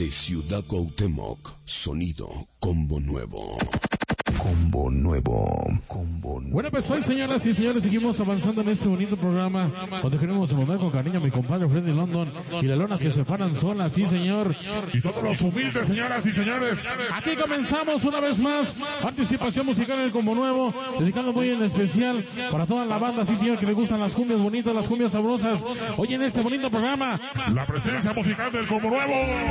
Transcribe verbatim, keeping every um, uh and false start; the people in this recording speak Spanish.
De Ciudad Cuauhtémoc, sonido Combo Nuevo. Combo Nuevo. Combo Nuevo. Bueno, pues hoy, señoras y señores, seguimos avanzando en este bonito programa donde queremos saludar con cariño a mi compadre Freddy London y las lonas que se paran solas, sí, señor. Y todos los humildes, señoras y señores. Aquí comenzamos una vez más. Participación musical en el Combo Nuevo, dedicando muy en especial para toda la banda, sí, señor, que le gustan las cumbias bonitas, las cumbias sabrosas. Hoy en este bonito programa, la presencia musical del Combo Nuevo.